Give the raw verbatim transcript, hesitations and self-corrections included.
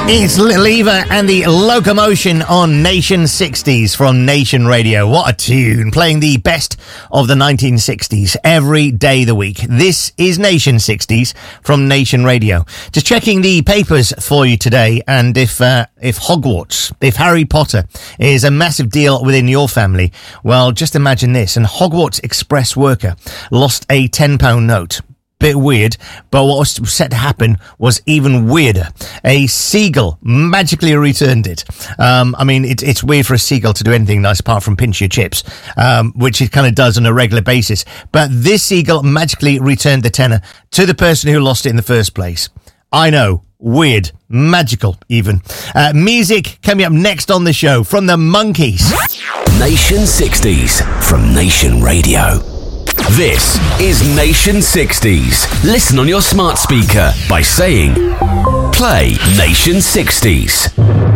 It's Little Eva and the Locomotion on Nation sixties from Nation Radio. What a tune. Playing the best of the nineteen sixties every day of the week. This is Nation sixties from Nation Radio. Just checking the papers for you today, and if uh, if Hogwarts, if Harry Potter is a massive deal within your family, well, just imagine this. An Hogwarts Express worker lost a ten pound note. Bit weird, but what was set to happen was even weirder. A seagull magically returned it. Um, I mean, it, it's weird for a seagull to do anything nice apart from pinch your chips, um, which it kind of does on a regular basis. But this seagull magically returned the tenner to the person who lost it in the first place. I know. Weird. Magical, even. Uh, music coming up next on the show from the Monkees. Nation sixties from Nation Radio. This is Nation sixties. Listen on your smart speaker by saying, play Nation sixties.